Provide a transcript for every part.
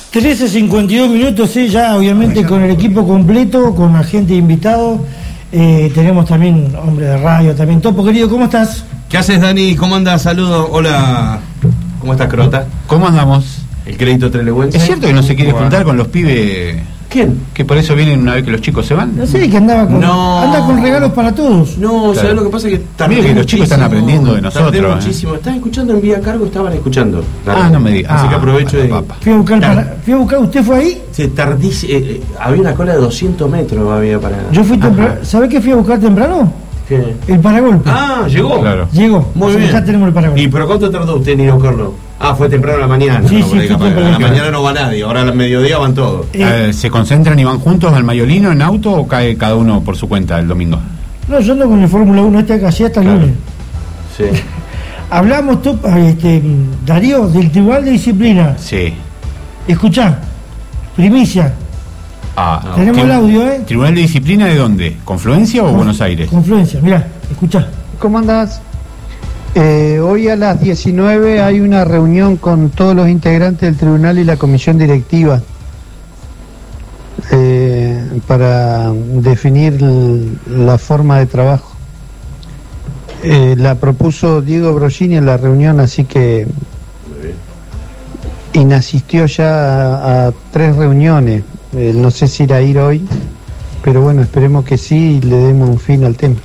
13:52, sí, ya obviamente con el equipo completo, con la gente invitado. Tenemos también hombre de radio, también. Topo, querido, ¿cómo estás? ¿Qué haces, Dani? ¿Cómo andas? Saludos. Hola. ¿Cómo estás, Crota? ¿Cómo andamos? El crédito Trelewense. ¿Es cierto que no se quiere juntar con los pibes? ¿Quién? ¿Que por eso vienen una vez que los chicos se van? No sé, que andaba con, No. anda con regalos para todos. No, ¿sabes lo que pasa? Que Mira que los chicos están aprendiendo de nosotros. Tardé muchísimo. Estaban escuchando en Vía Cargo, estaban escuchando. No me digas. Así que aprovecho de... Fui a buscar, ¿usted fue ahí? Se tardísimo. Había una cola de 200 metros había para... Yo fui temprano. ¿Sabés qué fui a buscar temprano? ¿Qué? El paragolpe. Llegó. Claro. Llegó. Muy bien. Ya tenemos el paragolpe. ¿Y pero cuánto tardó usted en ir a buscarlo? Fue temprano a la mañana. Sí, no, sí, fue temprano. a la mañana no va nadie, ahora al mediodía van todos. ¿Se concentran y van juntos al Mayolino en auto o cae cada uno por su cuenta el domingo? No, yo ando con el Fórmula 1 que hacía hasta el lunes. Sí. Hablamos, Darío, del Tribunal de Disciplina. Sí. Escuchá, primicia. Tenemos el audio, ¿Tribunal de Disciplina de dónde? ¿Confluencia o Buenos Aires? Confluencia, mirá, escuchá. ¿Cómo andás? Hoy a las 19 hay una reunión con todos los integrantes del tribunal y la comisión directiva para definir la forma de trabajo. La propuso Diego Brogini en la reunión, así que inasistió ya a 3 reuniones. No sé si irá a ir hoy, pero bueno, esperemos que sí y le demos un fin al tema.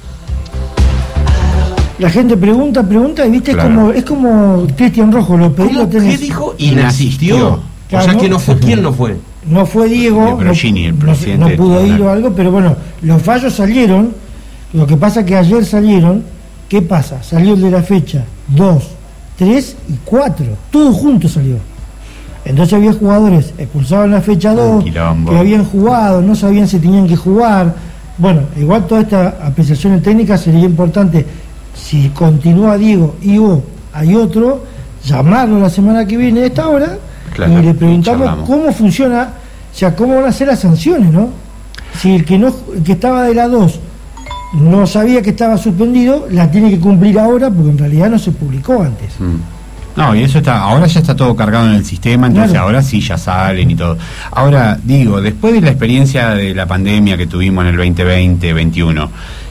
La gente pregunta y viste, claro. es como Cristian Rojo, lo pedí, lo tenés. ¿Qué dijo? Inasistió. Claro, o sea que no fue. ¿Quién no fue? No fue Diego, Brogini, el presidente. No pudo ir o algo, pero bueno, los fallos salieron. Lo que pasa que ayer salieron. ¿Qué pasa? Salió el de la fecha 2, 3 y 4. Todo junto salió. Entonces había jugadores expulsados en la fecha 2, que habían jugado, no sabían si tenían que jugar. Bueno, igual toda esta apreciación técnica sería importante. Si continúa Diego y hay otro, llamarlo la semana que viene a esta hora, claro, y le preguntamos cómo funciona, o sea, cómo van a ser las sanciones, ¿no? Si el que estaba de la 2 no sabía que estaba suspendido, la tiene que cumplir ahora porque en realidad no se publicó antes. No, y eso ahora ya está todo cargado en el sistema, entonces claro. Ahora sí ya salen y todo. Ahora, digo, después de la experiencia de la pandemia que tuvimos en el 2020-21,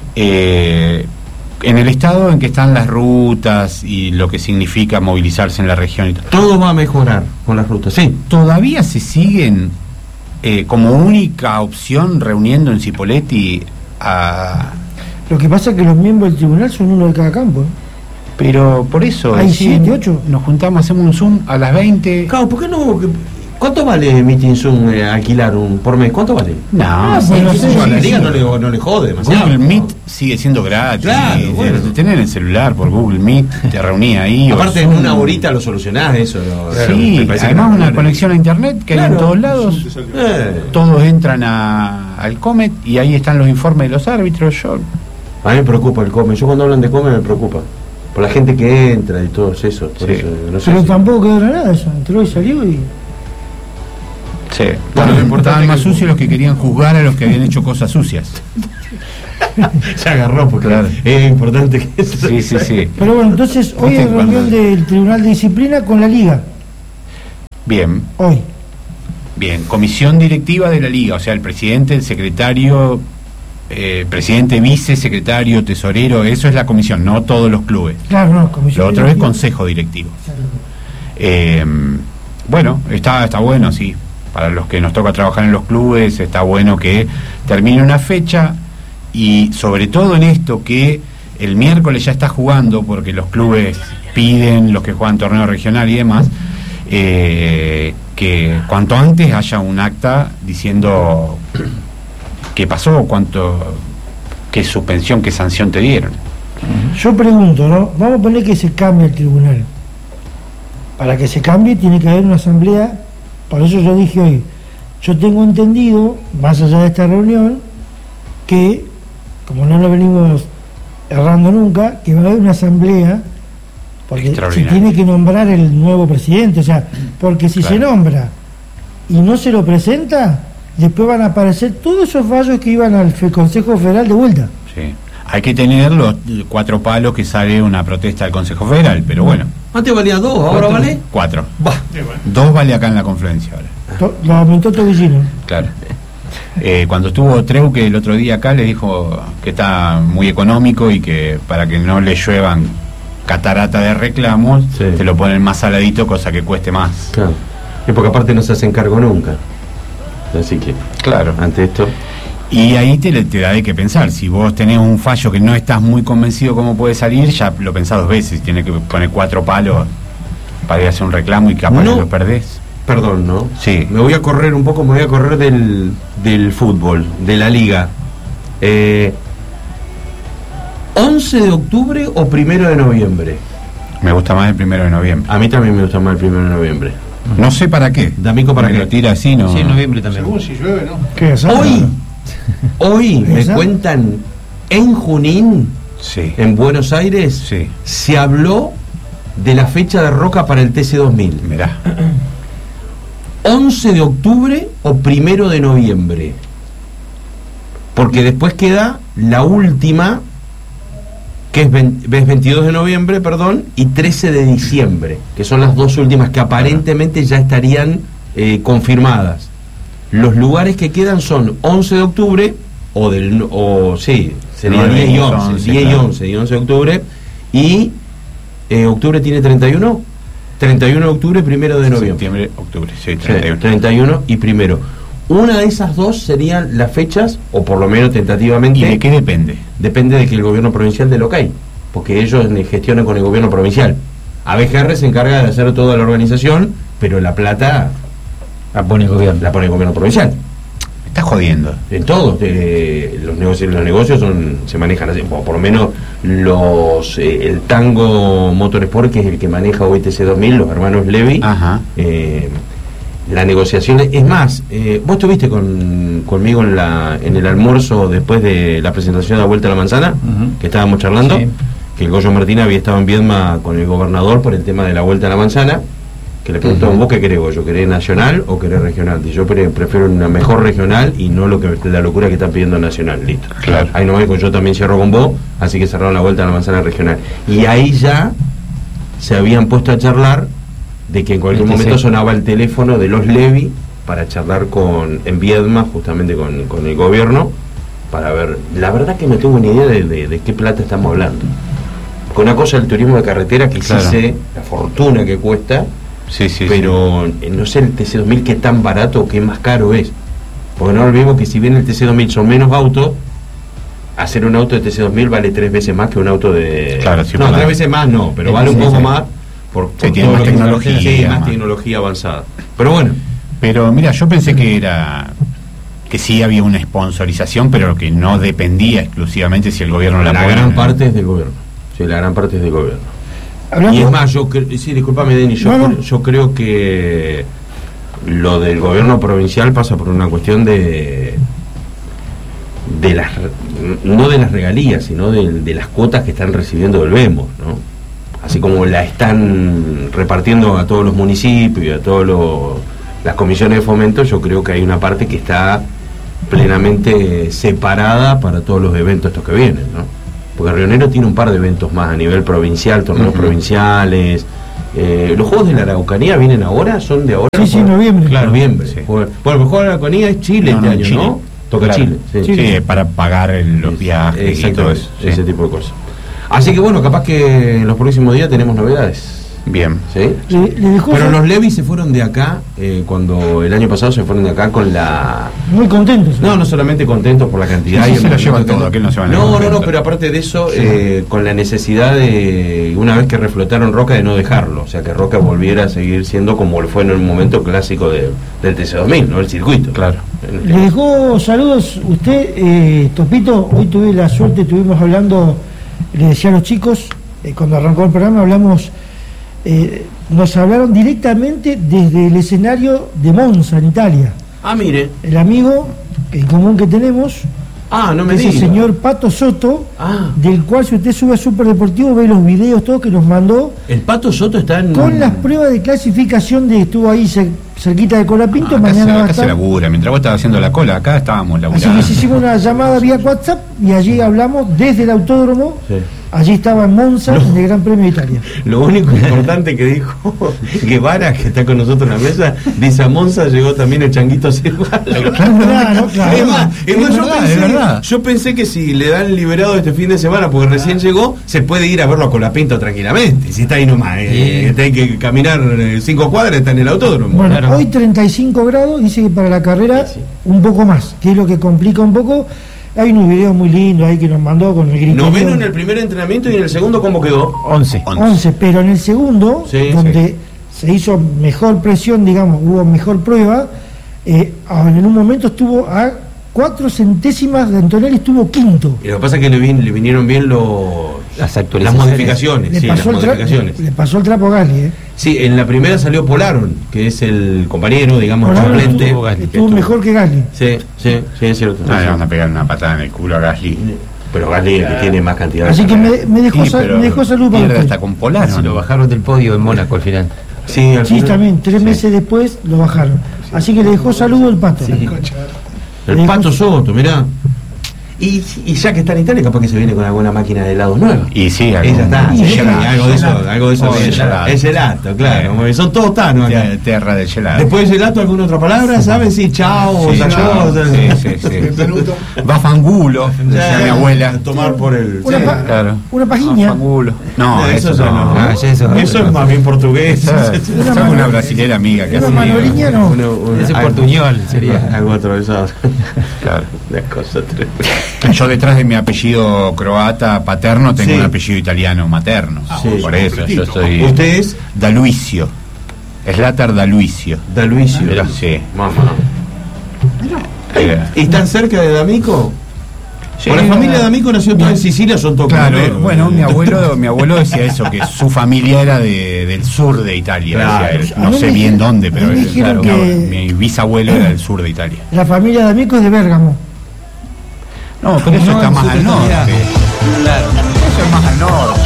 en el estado en que están las rutas y lo que significa movilizarse en la región y todo va a mejorar con las rutas, sí. ¿Todavía se siguen como única opción reuniendo en Cipolletti a...? Lo que pasa es que los miembros del tribunal son uno de cada campo. Pero por eso... Hay 7, 8. Nos juntamos, hacemos un Zoom a las 20... Claro, ¿por qué no...? ¿Cuánto vale Meeting Zoom alquilar por mes? ¿Cuánto vale? No, a la liga no le jode demasiado. Google Meet sigue siendo gratis. Claro, bueno. Tener el celular por Google Meet, te reunía ahí. Aparte en una horita lo solucionás eso. Sí, además una conexión a internet que hay en todos lados. Todos entran al Comet y ahí están los informes de los árbitros. A mí me preocupa el Comet. Yo cuando hablan de Comet me preocupa. Por la gente que entra y todo eso. Por eso no sé. Pero tampoco quedó nada eso. Entró y salió y... Sí, bueno, estaban más sucios los que querían juzgar a los que habían hecho cosas sucias. Se agarró, porque claro, es importante que eso. Sí. Pero bueno, entonces hoy hay reunión del Tribunal de Disciplina con la Liga. Bien. Hoy. Bien, comisión directiva de la Liga, o sea, el presidente, el secretario, presidente, vicesecretario, tesorero, eso es la comisión, no todos los clubes. Claro, no, comisión. Lo otro es consejo directivo. Claro. Bueno, está bueno, sí. Para los que nos toca trabajar en los clubes, está bueno que termine una fecha y sobre todo en esto que el miércoles ya está jugando, porque los clubes piden, los que juegan torneo regional y demás, que cuanto antes haya un acta diciendo qué pasó, qué suspensión, qué sanción te dieron. Yo pregunto, ¿no? Vamos a poner que se cambie el tribunal. Para que se cambie tiene que haber una asamblea. Por eso yo dije hoy, yo tengo entendido, más allá de esta reunión, que, como no lo venimos errando nunca, que va a haber una asamblea, porque se tiene que nombrar el nuevo presidente, o sea, porque si se nombra y no se lo presenta, después van a aparecer todos esos fallos que iban al Consejo Federal de vuelta. Sí. Hay que tener los 4 palos que sale una protesta del Consejo Federal, pero bueno. Antes valía 2, ¿ahora vale? 4. 2 vale acá en la Confluencia ahora. Lo aumentó Tobillino. Claro. Cuando estuvo Treuque el otro día acá, le dijo que está muy económico y que para que no le lluevan catarata de reclamos, Sí. te lo ponen más saladito, cosa que cueste más. Claro. Y porque aparte no se hacen cargo nunca. Así que, Claro. ante esto. Y ahí te da de qué pensar. Si vos tenés un fallo que no estás muy convencido cómo puede salir, ya lo pensás 2 veces. Tienes que poner 4 palos para ir a hacer un reclamo y capaz No. lo perdés. Perdón, ¿no? Sí. Me voy a correr un poco, me voy a correr del fútbol, de la liga. ¿11 de octubre o 1 de noviembre? Me gusta más el 1 de noviembre. A mí también me gusta más el 1 de noviembre. No sé para qué. D'Amico, ¿para Me qué? lo tira así, ¿no? Sí, en noviembre también. Según si llueve, ¿no? ¿Qué es? Hoy me ¿Esa? cuentan, en Junín, Sí. en Buenos Aires, Sí. se habló de la fecha de Roca para el TC2000. Mirá. 11 de octubre o 1 de noviembre. Porque después queda la última, que es 22 de noviembre, perdón, y 13 de diciembre, que son las dos últimas que aparentemente ya estarían confirmadas. Los lugares que quedan son 11 de octubre, sería 9, 10 y 11, 11, 10 y claro. 11 y 11 de octubre, y octubre tiene 31, 31 de octubre, 1 de noviembre. Septiembre, octubre, sí, Sí, 31. 31 y 1. Una de esas dos serían las fechas, o por lo menos tentativamente, ¿Y de qué depende? depende de que el gobierno provincial dé el ok, porque ellos gestionan con el gobierno provincial. ABGR se encarga de hacer toda la organización, pero la plata La pone el gobierno. la pone el gobierno provincial. Me estás jodiendo. En todos los negocios se manejan así, por lo menos el Tango Motorsport, que es el que maneja OITC 2000, los hermanos Levy. Ajá. La negociación, es más, vos estuviste conmigo en el almuerzo después de la presentación de la Vuelta a la Manzana, Ujú. que estábamos charlando, Sí. que el Goyo Martín había estado en Viedma con el gobernador por el tema de la Vuelta a la Manzana, que le preguntó, ¿vos qué querés, Goyo? ¿Querés nacional o querés regional? Y yo prefiero una mejor regional y no la locura que están pidiendo nacional, listo. Claro. Ahí no yo también cierro con vos, así que cerraron la Vuelta a la Manzana regional. Y ahí ya se habían puesto a charlar de que en cualquier momento sonaba el teléfono de los Levy para charlar en Viedma, justamente con el gobierno, para ver. La verdad que no tengo ni idea de qué plata estamos hablando. Con una cosa el turismo de carretera, que Claro. sí sé la fortuna que cuesta, Sí, sí, pero no sé el TC2000 qué tan barato o qué más caro es. Porque no olvidemos que si bien el TC2000 son menos autos, hacer un auto de TC2000 vale 3 veces más que un auto de... Claro, sí, no, para- 3 veces más no, pero vale un Sí, poco sí. más por Sí, tiene todo más lo que es tecnología, carretera, sí, más más. tecnología avanzada. Pero bueno, Pero mira, yo pensé que sí había una sponsorización, pero que no dependía exclusivamente si el gobierno la la pone. gran parte es del gobierno. Sí, la gran parte es del gobierno. Hablando, Y es más, sí, discúlpame, Denis, No. yo creo que lo del gobierno provincial pasa por una cuestión de las, no de las regalías, sino de las cuotas que están recibiendo del Vemos, ¿no? Así como la están repartiendo a todos los municipios y a todas las comisiones de fomento, yo creo que hay una parte que está plenamente separada para todos los eventos estos que vienen, ¿no? Porque Río Negro tiene un par de eventos más a nivel provincial, torneos provinciales. Los Juegos de la Araucanía vienen ahora, son de ahora. Sí, noviembre. Claro, noviembre. Sí. Bueno, el Juego de la Araucanía es Chile No, este no, año, Chile. ¿no? Toca Claro. Chile. Sí. Sí, para pagar los viajes y todo Exactamente, eso. Sí. ese tipo de cosas. Así que bueno, capaz que en los próximos días tenemos novedades. Bien. ¿Sí? le dejó Pero los Levi se fueron de acá, cuando el año pasado se fueron de acá con muy contentos. no solamente contentos por la cantidad. Sí, y sí, el se lo llevan movimiento todo, aquel no se va a no, ningún no, momento. pero aparte de eso, con la necesidad de, una vez que reflotaron Roca, de no dejarlo. O sea, que Roca volviera a seguir siendo como lo fue en el momento clásico del TC2000, ¿no? El circuito. Claro. Le dejó saludos usted, Topito. Hoy tuve la suerte, estuvimos hablando, le decía a los chicos, cuando arrancó el programa, nos hablaron directamente desde el escenario de Monza, en Italia. Ah, mire. El amigo en común que tenemos, No me que es el diga. señor Pato Soto, Ah. del cual si usted sube a Superdeportivo ve los videos, todo que nos mandó, El Pato Soto está en... con las pruebas de clasificación estuvo ahí, se cerquita de Colapinto, mañana va a acá se estar. labura, mientras vos estabas haciendo la cola, acá estábamos Así laburando. que hicimos una llamada vía WhatsApp y allí hablamos desde el autódromo. Sí. Allí estaba en Monza, en el Gran Premio de Italia. Lo único importante que dijo Guevara, que está con nosotros en la mesa, dice: a Monza llegó también el Changuito Silva. Claro, claro. Es más, Es verdad. yo pensé que si le dan liberado este fin de semana, porque recién llegó, se puede ir a verlo a Colapinto tranquilamente. Si está ahí nomás, tiene que caminar 5 cuadras, está en el autódromo. Bueno, Claro. hoy 35 grados, dice que para la carrera Sí. un poco más, que es lo que complica un poco. Hay unos videos muy lindos ahí que nos mandó con el grito. Noveno en el primer entrenamiento y en el segundo, ¿cómo quedó? 11. 11, pero en el segundo, Sí, donde se hizo mejor presión, digamos, hubo mejor prueba, en un momento estuvo a 4 centésimas de Antonelli, estuvo quinto. Y lo que pasa es que le vinieron bien Las las actualizaciones. modificaciones. Le Sí, pasó, las modificaciones. le pasó el trapo a Gasly, Sí, en la primera salió Polaron, que es el compañero, digamos, Polaron suplente. estuvo mejor que Gasly. Sí, es cierto. Ah, le van a pegar una patada en el culo a Gasly. Pero Gasly es el que tiene más cantidad Así de que carreras. me dejó, Sí, pero me dejó salud para pierde usted. hasta con Polar. Si lo bajaron del podio en Mónaco al final. Sí, al Sí, final. también, 3 meses después lo bajaron. Así que le dejó saludo el Pato. El Pato Soto, mirá. Y ya que está en Italia, capaz que se viene con alguna máquina de helados nueva. Y sí, Ella está, Y sí, gelato. algo de eso. Oh, viene. gelato. Es gelato, claro. porque son todos tanos acá. Tierra del gelado. Después de gelato, ¿alguna otra palabra? ¿Sabes? Sí, chao, Sí, o chao. sayó, Sí. Va fangulo, decía mi abuela. Tomar por el. Una, sí. Claro. una pajiña. Fangulo. No, Eso eso ya no. no. Ah, ya eso es más bien portugués. Esa es una brasilera amiga que Una hace. manoliña no. Ese portuñol sería. Algo atravesado. Claro. Las cosas tremenda. Yo detrás de mi apellido croata paterno tengo Sí. un apellido italiano materno. Sí. Por eso yo soy ¿Usted es? Daluicio. Slater Daluicio. Daluicio. Sí. Mamá. ¿Y están cerca de D'Amico? Sí, Por la familia de D'Amico nació toda en Sicilia, son todos Claro, colombianos. bueno, mi abuelo decía eso, que su familia era del sur de Italia. Claro. Decía él. A No mí sé me bien dijeron- dónde, a pero mí me dijeron que- mi bisabuelo era del sur de Italia. La familia de Amico es de Bérgamo. No, pero eso No, está en más su al totalidad. norte. Claro. Eso es más al norte.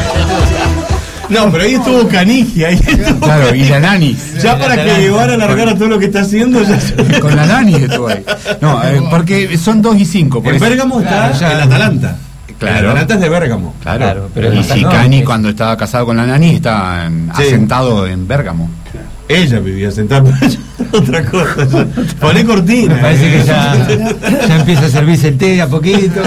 No, pero ahí estuvo Canigia. Ahí estuvo. Claro, y la Nanis. Ya para que Guevara alargara todo lo que está haciendo, ya. Con la Nanis estuvo ahí. No, porque son 2 y 5. En Bérgamo está Claro, ya. el Atalanta. Claro. El Atalanta es de Bérgamo. Claro, pero y más al si norte. Cani cuando estaba casado con la Nani estaba Sí. asentado en Bérgamo. Ella vivía sentada, pero ella otra cosa. Poné cortina. Me parece que ya empieza a servirse el té a poquito.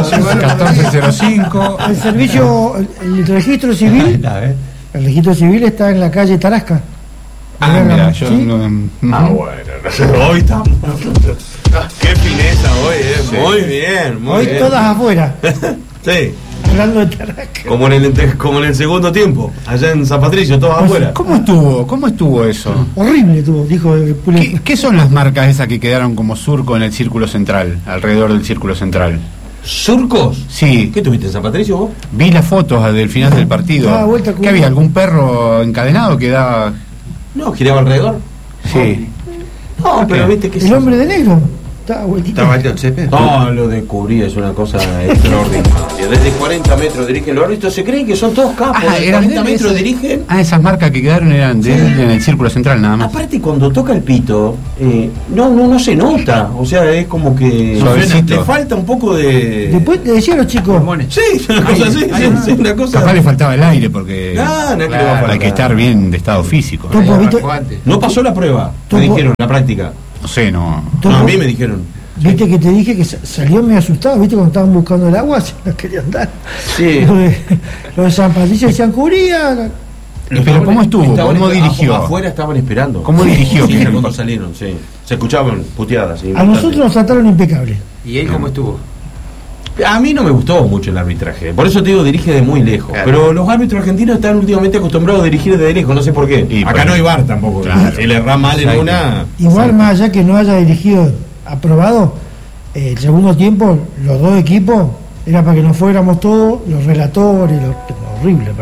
1405. El servicio, el registro civil, el registro civil está en la calle Tarasca. de Ah, Bérgamo, mira, yo ¿sí? Bueno, hoy estamos. Qué fineza hoy, Muy bien, muy Hoy bien. todas afuera, Sí, hablando de Tarasca. como en el segundo tiempo, allá en San Patricio, todos afuera. ¿Cómo estuvo eso? Horrible tuvo, dijo Pulento. ¿Qué son las marcas esas que quedaron como surco en el círculo central, alrededor del círculo central? ¿Surcos? Sí, ¿Qué tuviste en San Patricio vos? vi las fotos del final del partido. Daba vuelta como- ¿Qué había? ¿Algún perro encadenado que daba...? No, giraba alrededor. Sí. No, pero viste que El hombre de negro. Estaba vueltito. No, lo descubrí, es una cosa extraordinaria. Desde 40 metros dirigen los árbitros, se creen que son todos capos. Ah, Desde eran 40 de metros esas- dirigen. Ah, esas marcas que quedaron eran de él en el círculo central nada más. Aparte, cuando toca el pito, no se nota. O sea, es como que Suavecito. le falta un poco de. Después le decía a los chicos, Sí, una cosa así, sí, una cosa. Capaz le faltaba el aire porque No, no es que le va a faltar. hay que estar bien de estado físico. Topo, ¿viste? No pasó la prueba, me Topo. dijeron, la práctica. No sé, no. No, a mí me dijeron. Viste que te dije que salió medio asustado, viste cuando estaban buscando el agua, se no querían dar. Sí. Lo de San Patricio decían, cubría. Pero ¿cómo estuvo? ¿Cómo dirigió? Afuera estaban esperando. ¿Cómo dirigió? Sí, cuando salieron, sí. Se escuchaban puteadas. sí, A nosotros nos trataron impecable. ¿Y él cómo estuvo? A mí no me gustó mucho el arbitraje, por eso te digo, dirige de muy lejos. Claro. Pero los árbitros argentinos están últimamente acostumbrados a dirigir de lejos, no sé por qué. Y Acá bueno, no hay VAR tampoco. claro. Si le erra mal en Exacto. una. Igual más allá que no haya dirigido aprobado, el segundo tiempo, los dos equipos, era para que nos fuéramos todos, los relatores, horrible el partido.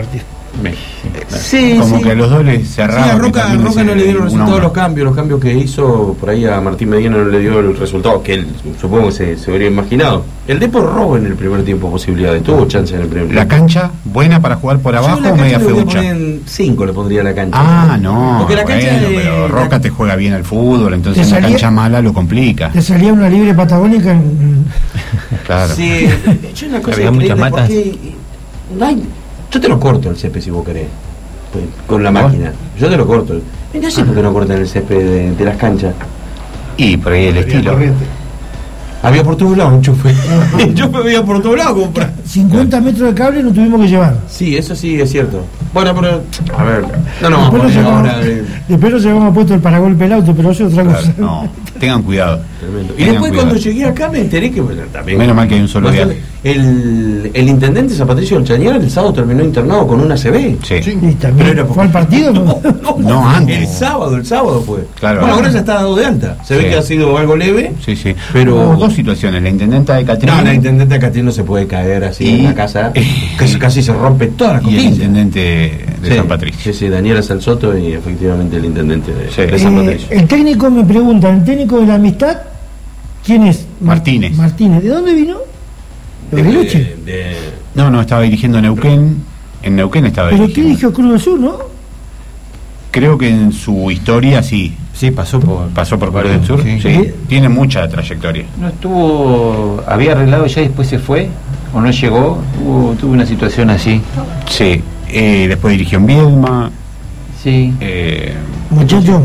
Sí, como sí. que a los dos les cerraba. Sí, a que Roca también no le dieron un resultados hombre. los cambios que hizo, por ahí a Martín Medina no le dio el resultado que él supongo que se hubiera imaginado. El Depor robó en el primer tiempo posibilidades, tuvo chance en el primer La tiempo. cancha, buena para jugar por abajo o media feucha. 5 le pondría la cancha. Ah, no. Porque la cancha bueno, de- pero Roca te juega bien al fútbol, entonces Te una salía- cancha mala lo complica. Te salía una libre patagónica Claro. Sí, yo una cosa Había muchas increíble, matas. porque no hay, yo te lo corto el césped si vos querés, pues, con la máquina. Yo te lo corto. No sé por qué no cortan el césped de las canchas. Y por ahí el estilo. Había por todos lados un chufe. Yo me había por todos lados comprar. 50 metros de cable nos tuvimos que llevar. Sí, eso sí es cierto. Bueno, pero a ver, no nos vamos a Después nos poner llevamos, ahora después nos llevamos puesto el paragolpe del auto, pero eso es otra Claro, cosa. no, tengan cuidado. tremendo. Y Tengan después cuidado. cuando llegué acá me enteré que bueno, también. Menos mal que hay un solo Bastante- viaje. el intendente San Patricio del Chañar el sábado terminó internado con una CB. Sí. Y también fue al partido. No, antes. El sábado fue. Claro. Bueno, ahora ya está dado de alta. Se ve Sí. que ha sido algo leve. Sí, sí. Pero- Hubo dos situaciones. La intendenta de Catrín No, la intendente de Catil no se puede caer así Y- en la casa. Casi se rompe toda la y el costilla. intendente de Sí, San Patricio. Sí, sí, Daniela Salsoto y efectivamente el intendente Sí. de San Patricio. El técnico me pregunta, ¿el técnico de la amistad? ¿Quién es? Martínez. Martínez. ¿De dónde vino? ¿De Beluche? No, estaba dirigiendo Neuquén. En Neuquén estaba ¿Pero qué dirigiendo. dijo Cruz del Sur, no? Creo que en su historia sí. Sí, pasó por Cruz del Sur. Sí. Sí. Tiene mucha trayectoria. No estuvo, había arreglado ya y después se fue, o no llegó, tuvo una situación así. Sí. Después dirigió en Viedma. Sí. Muchacho.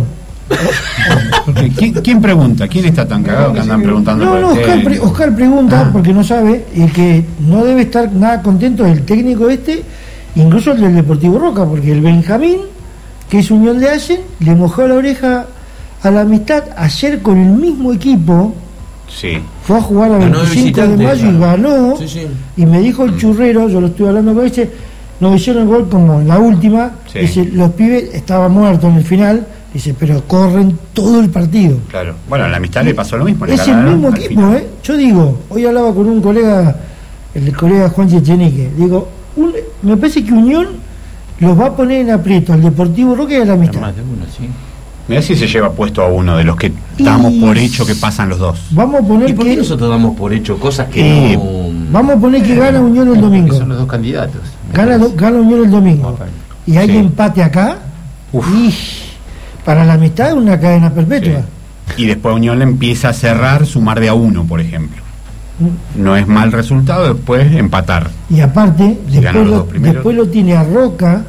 Porque, ¿quién pregunta? ¿Quién está tan cagado que andan preguntando No, por no, el Oscar, técnico? Oscar pregunta, porque no sabe, y que no debe estar nada contento el técnico incluso el del Deportivo Roca, porque el Benjamín, que es Unión de Allen, le mojó la oreja a la amistad ayer con el mismo equipo. Sí. Fue a jugar a Ganó de 25 de visitante, mayo y claro. ganó. Sí, sí. Y me dijo el churrero, yo lo estuve hablando con ese, nos hicieron el gol como en la última. Sí. Dice, los pibes estaban muertos en el final. Dice, pero corren todo el partido. Claro. Bueno, a la amistad le pasó lo mismo. le Es el ganaron mismo al equipo, final. ¿eh? Yo digo, hoy hablaba con un colega, el colega Juan Chechenique. Digo, me parece que Unión los va a poner en aprieto al Deportivo Roca y a la amistad. Más de uno, sí. Mirá si se lleva puesto a uno de los que Y- damos por hecho que pasan los dos. Vamos a ¿Y poner por qué que nosotros damos por hecho cosas que no... vamos a poner que gana Unión el Porque domingo. son los dos candidatos. Gana Unión el domingo. Y hay Sí. empate acá. Uf. Y para la amistad es una cadena perpetua. Y después Unión le empieza a cerrar, sumar de a uno, por ejemplo. No es mal resultado, después empatar. Y aparte, Si ganan después los lo, dos primeros. después lo tiene a Roca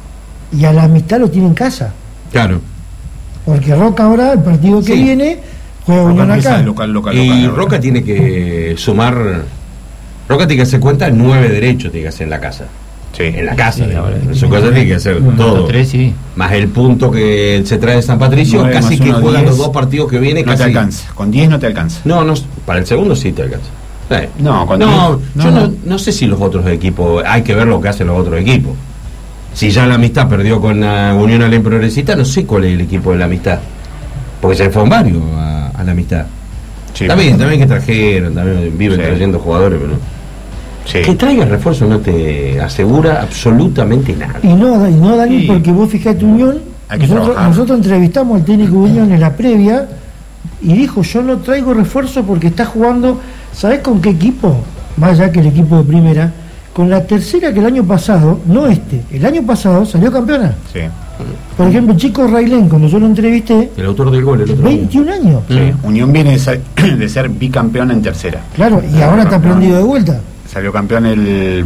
y a la amistad lo tiene en casa. Claro. Porque Roca ahora, el partido que Sí. viene, juega Roca Unión empieza acá. local. Y Roca tiene que sumar... Roca tiene que hacer cuenta 9 derechos, tiene que hacer en la casa. Sí. En la casa, Sí, digamos. ahora En su casa tiene que hacer todo. 3, sí. Más el punto que se trae de San Patricio, 9 casi más que 1, juegan 10. los dos partidos que vienen. No casi... te alcanza. Con 10 no te alcanza. No, para el segundo sí te alcanza. No, con No, 10, yo no. no sé si los otros equipos, hay que ver lo que hacen los otros equipos. Si ya la amistad perdió con la Unión Alén Progresista, no sé cuál es el equipo de la amistad. Porque se fueron varios a la amistad. Sí. También que trajeron, también viven Sí. trayendo jugadores, pero Sí. que traiga refuerzo no te asegura absolutamente nada. Y no, Dani, Sí. porque vos fijate Unión, Hay que trabajar. nosotros entrevistamos al técnico de Unión en la previa y dijo, yo no traigo refuerzo porque está jugando, ¿sabés con qué equipo? Más allá que el equipo de primera, con la tercera que el año pasado, no el año pasado salió campeona. Sí. Por ejemplo, Chico Railén, cuando yo lo entrevisté, El autor del gol, el otro día. 21 años. Sí. Unión viene de ser bicampeón en tercera. Claro, y ahora está prendido de vuelta. Salió campeón el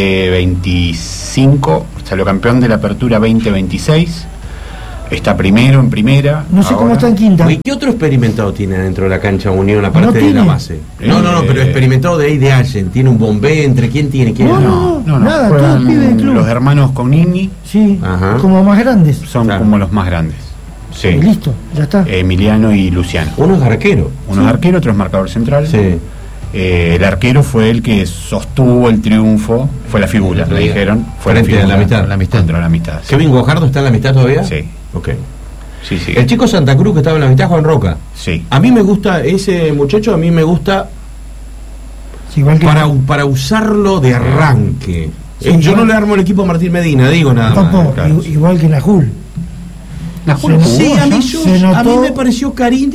2025, salió campeón de la apertura 2026, está primero en primera. No sé cómo ahora. está en quinta. ¿Y qué otro experimentado tiene dentro de la cancha Unión aparte No de tiene. la base? No, pero experimentado de ahí de Allen. ¿Tiene un bombé entre quién tiene? ¿Quién No, nada, juegan todo pibe del club. los hermanos Cognini, Sí, Ajá. como más grandes. son Claro. como los más grandes. Sí. Y listo, ya está. Emiliano y Luciano. Uno es arquero. Uno es arquero, otro es marcador central. Sí. El arquero fue el que sostuvo el triunfo, fue la figura, le dijeron. Fue Frente a la amistad. La amistad. Contra la amistad. Sí. ¿Kevin Gojardo está en la amistad todavía? Sí. Ok. Sí, sí. El chico Santa Cruz que estaba en la amistad, Juan Roca. Sí. A mí me gusta, ese muchacho a mí me gusta Sí, igual que para usarlo de arranque. Yo no le armo el equipo a Martín Medina, digo nada Tampoco, más. Claro. igual que Najul. Sí, a mí me pareció Karim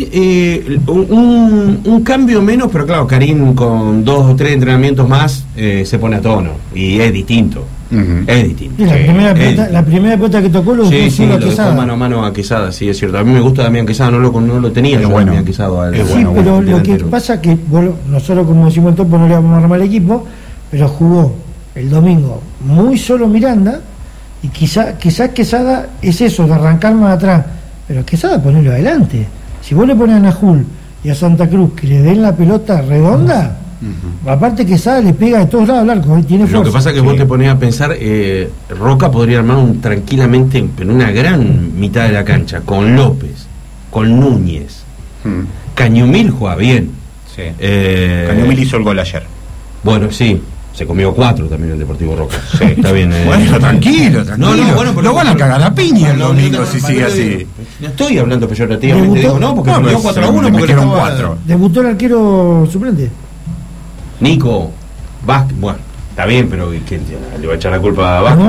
un cambio menos, pero claro, Karim con 2 o 3 entrenamientos más se pone a tono y es distinto. Es distinto. Sí, la primera pelota que tocó lo dejó a Quesada. mano a mano a Quesada, sí, es cierto. A mí me gusta Damián Quesada, no lo tenía yo, bueno. Damián Quesada. Pero lo que pasa es que nosotros, como decimos el topo, no le vamos a armar el equipo, pero jugó el domingo muy solo Miranda. Y quizás Quesada es eso, de arrancar más atrás. Pero Quesada ponerlo adelante. Si vos le pones a Najul y a Santa Cruz que le den la pelota redonda, aparte Quesada le pega de todos lados al arco, tiene fuerza. Lo que pasa es que vos te ponías a pensar, Roca podría armar tranquilamente en una gran mitad de la cancha, con López, con Núñez. Cañumil juega bien. Sí. Cañumil hizo el gol ayer. Bueno, sí. Se comió 4 también el Deportivo Roca. Sí, está bien. Bueno, tranquilo. No, bueno, pero lo van a cagar a piña el domingo si sigue así. No estoy hablando peyorativamente, digo, no, porque perdió 4-1 porque metieron 4. Debutó el arquero suplente. Nico Vázquez, bueno, está bien, pero ¿quién le va a echar la culpa a Vázquez?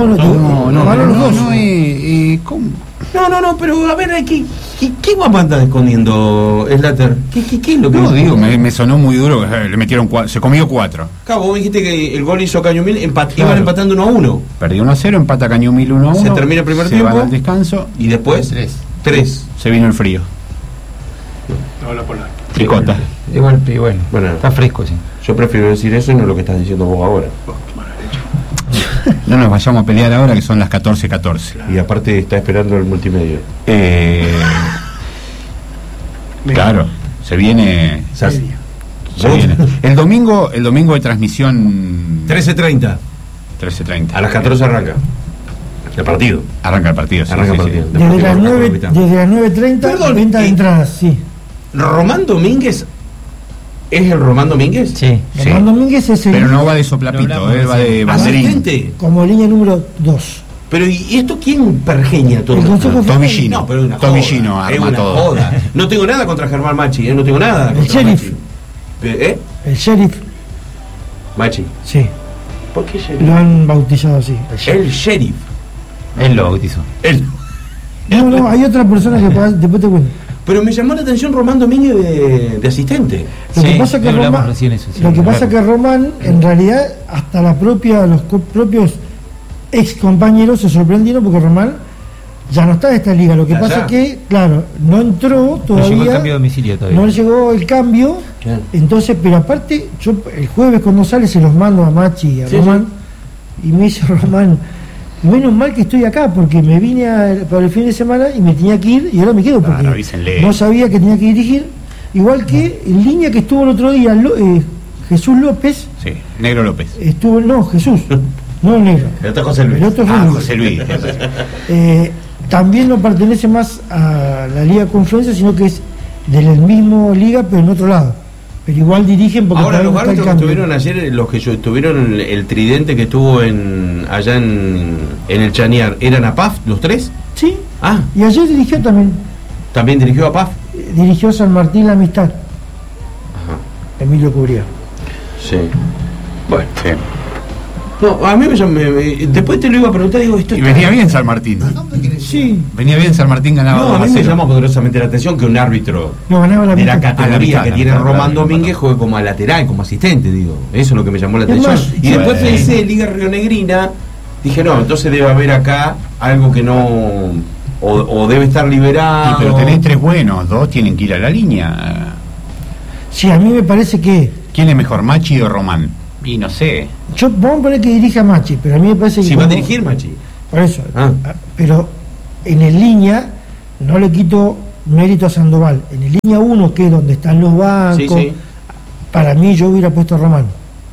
No, pero a ver, ¿qué guapa anda escondiendo Slater? ¿Qué es lo que digo, me sonó muy duro, le metieron 4, se comió 4. Cabo, vos dijiste que el gol hizo Cañumil, iban empatando 1-1. Perdió 1-0, empata Cañumil 1-1. Se termina el primer tiempo. Se va al descanso. Y después 3. Se vino el frío. Tricota. Igual, bueno, está fresco, sí. Yo prefiero decir eso y no lo que estás diciendo vos ahora. No nos vayamos a pelear ahora que son las 14:14. Y aparte está esperando el multimedia. Claro, se viene. Se viene. El domingo de transmisión 13:30. 13:30. A las 14 arranca. El partido. Arranca el partido. Arranca el partido. Desde las 9:30, venta de entradas, sí. ¿Román Domínguez es el Román Domínguez? Sí. Román Domínguez es el. Pero no va de soplapito, va de banderín. ¿Asistente? Como línea número 2. Pero ¿y esto quién pergeña todo? El Consejo Tobillino. No, pero es una Tobillino joda. arma Es una todo. joda. No tengo nada contra Germán Machi, no tengo nada El contra sheriff. Machi. El sheriff. Machi. Sí. ¿Por qué sheriff? Lo han bautizado así. El sheriff. Él lo bautizó. Él. No, hay otra persona que después te cuento. Pero me llamó la atención Román Domínguez de asistente. Lo que pasa que Román, que Román, en realidad, hasta los propios ex compañeros se sorprendieron porque Román ya no está en esta liga. Lo que pasa es que, claro, no entró todavía. No llegó el cambio de domicilio todavía. No llegó el cambio. Claro. Entonces, pero aparte, yo el jueves cuando sale se los mando a Machi y a Román. Y me dice Román, menos mal que estoy acá porque me vine para el fin de semana y me tenía que ir y ahora me quedo porque no sabía que tenía que dirigir. Igual que en línea que estuvo el otro día Jesús López. Sí, Negro López. Jesús, no el negro. El otro José Luis. El otro José Luis. También no pertenece más a la Liga Confluencia, sino que es de la misma liga pero en otro lado. Pero igual dirigen porque ahora los árbitros que estuvieron ayer, los que estuvieron el tridente que estuvo allá en el Chañar, ¿eran APAF los 3? Sí. Y ayer dirigió también. ¿También dirigió APAF? Dirigió San Martín La Amistad. Ajá. Emilio Cubría. Sí. Bueno, sí. No, a mí después te lo iba a preguntar, digo, esto. Y venía bien San Martín. Sí. Venía bien San Martín, ganaba. No, a mí me llamó poderosamente la atención que un árbitro ganaba de la categoría que tiene Román Domínguez juegue como lateral, como asistente, digo. Eso es lo que me llamó la atención. Y después pensé, Liga Rionegrina, dije, no, entonces debe haber acá algo que no. O debe estar liberado. Pero tenés 3 buenos, 2 tienen que ir a la línea. Sí, a mí me parece que. ¿Quién es mejor, Machi o Román? Y no sé. Vamos a poner que dirija Machi, pero a mí me parece que. Si va a dirigir Machi. Por eso. Pero en el línea no le quito mérito a Sandoval. En el línea 1, que es donde están los bancos, para mí yo hubiera puesto a Román.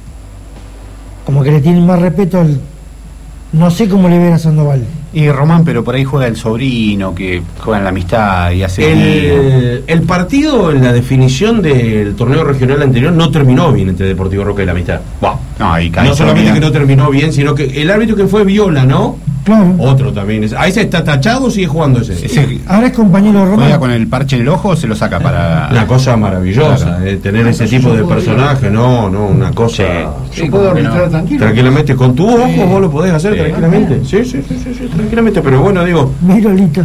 Como que le tienen más respeto al. No sé cómo le ven a Sandoval. Y Román, pero por ahí juega el sobrino, que juega en la amistad y hace... El partido en la definición del torneo regional anterior no terminó bien entre Deportivo Roca y la Amistad. No, no solamente que no terminó bien, sino que el árbitro que fue Viola, ¿no? Claro. Otro también. ¿A ese está tachado o sigue jugando ese? Ahora es compañero ¿Juega Romano. con el parche en el ojo o se lo saca para...? Una cosa maravillosa, Claro. tener ese tipo de personaje, no, una cosa... Sí, puedo ¿cómo que no? arbitrar tranquilo. Tranquilamente, con tu ojo Sí. vos lo podés hacer Sí. tranquilamente. Sí, tranquilamente, pero bueno, digo, Mira, Lito.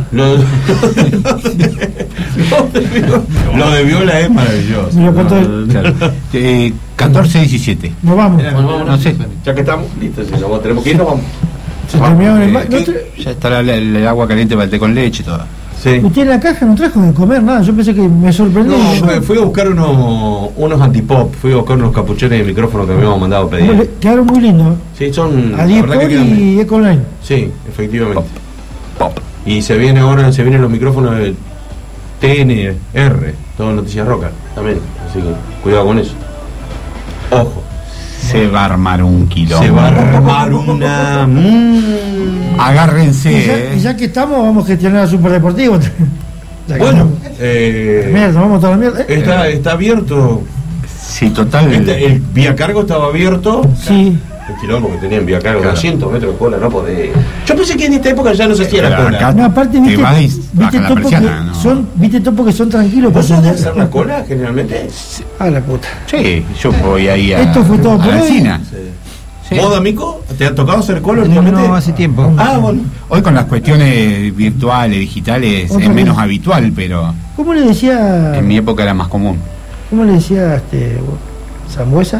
lo de Viola es maravilloso. Me lo contó él. Claro. 14-17. Nos vamos. No sé. Ya que estamos listos, si no tenemos que ir, nos vamos. Se terminaron el Ya está el agua caliente para el té con leche y todo. Sí. Usted en la caja no trajo de comer nada. Yo pensé que me sorprendió. No, fui a buscar unos antipop, fui a buscar unos capuchones de micrófono que me habíamos mandado pedir. Quedaron muy lindos. Sí, son. A la 10 verdad que por quedan bien. y Ecoline. Sí, efectivamente. Y se vienen los micrófonos de TNR, todo Noticias Roca, también. Así que cuidado con eso. Ojo. Se va a armar un quilombo. Se va a armar una. Agárrense. Y ya que estamos, vamos a gestionar a Superdeportivo. Ya que Bueno, estamos- mierda, vamos a toda la mierda. está abierto. Sí, total. El vía cargo estaba abierto. Sí. El quilombo que tenían vía cargo, Claro. 200 metros de cola, no podés. Yo pensé que en esta época ya no se hacía la Pero cola. acá No, aparte, te viste, vas y viste bajan la topo persiana, que ¿no? son, viste topo que son tranquilos. ¿Vos sos de porque- hacer la cola generalmente? A la puta. Sí, yo voy ahí a, Esto fue todo a por la hoy. Encina. Sí. ¿Vos, Amico? ¿Te ha tocado hacer cola No, últimamente? no, hace tiempo. Ah, bueno. Hoy con las cuestiones virtuales, digitales, Otra es menos cosa. habitual, pero ¿Cómo le decía? en mi época era más común. ¿Cómo le decía Zambuesa?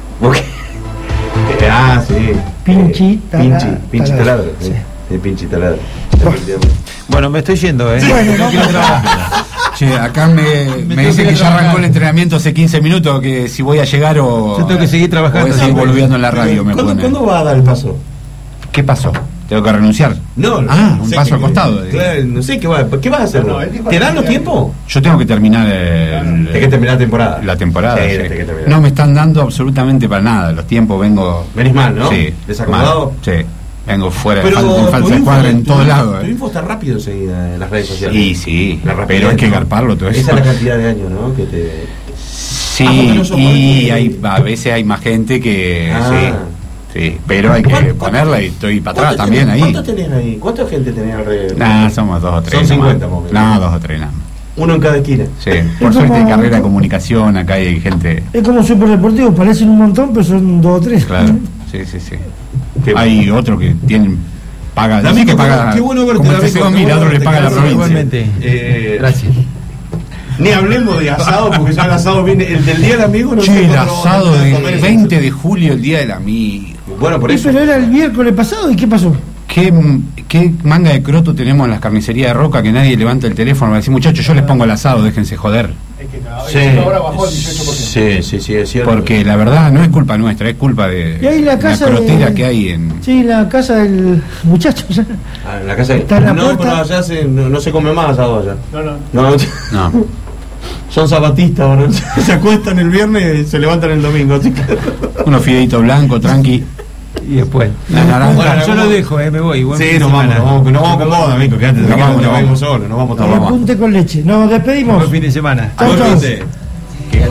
Sí. Pinchi Pinchi taladro. taladro. Sí. Pinchi taladro. Bueno, me estoy yendo, Bueno, no no, quiero no. trabajar. Che, acá me dice que ya arrancó el entrenamiento hace 15 minutos, que si voy a llegar o... Yo tengo que seguir trabajando. o voy a seguir boludeando en la radio, me pone. ¿Cuándo va a dar el paso? ¿Qué pasó? ¿Tengo que renunciar? No, Un sé paso que- al costado. Claro, no sé qué vas a hacer. ¿Te dan los tiempos? Yo tengo que terminar Hay que terminar la temporada. la temporada. Sí, sí. hay que terminar. No me están dando absolutamente para nada. Los tiempos vengo... Venís mal, ¿no? Sí. ¿Desacomodado? mal, sí. Vengo fuera, Pero en falta de cuadra en todos lados. Tu info está rápido enseguida en las redes sociales. Y sí, La rapidez, pero hay que ¿no? garparlo todo eso. Esa es la cantidad de años, ¿no? Que te... Sí, porque no sos y parte- a veces hay más gente que... Ah. Sí, pero hay que ¿Cuánto- ponerla y estoy para atrás ¿Cuánto también tenés- ahí. ¿Cuánto tenés ahí? ¿Cuánta gente tenés alrededor? Nah, somos 2 o 3. Son 50 más o menos. No, 2 o 3 nada más. Uno en cada esquina. Sí, por Es suerte hay como- carrera de comunicación, acá hay gente... Es como Superdeportivo, parecen un montón, pero son 2 o 3. Claro, sí. Qué Hay otro que tienen... Paga, Damico, dice que paga... qué bueno verte, como el Damico, TC 2000, qué bueno otro le verte, paga la gracias. provincia. Igualmente. Gracias. Ni hablemos de asado, porque ya el asado viene. El del día del amigo no sé Che, el cuándo vamos a asado tener que del comer eso. 20 de julio, el día del amigo. Bueno, por Sí, eso. pero era el miércoles pasado, ¿y qué pasó? ¿Qué manga de croto tenemos en las carnicerías de Roca que nadie levanta el teléfono para decir, muchachos, yo les pongo el asado, déjense joder? Sí, sí, es cierto. Porque la verdad no es culpa nuestra, es culpa de Y ahí la casa crotera de- que hay en... Sí, la casa del muchacho. Ya. Ah, en la casa de... Está en la No, puerta. pero allá no se come más asado allá. No. No. Son zapatistas, ¿no? Se acuestan el viernes y se levantan el domingo. Así que... Unos fideitos blancos, tranqui. Y después. La naranja. Bueno, Yo lo dejo, me voy. Buen Sí, fin de nos vamos, semana. nos vamos con vos, amigo. Quédate, Nos vamos, nos nos vamos vamos. solos, nos vamos Y todos. vamos. apunte con leche. Nos despedimos. Buen fin de semana. Chau, chau. Igualmente.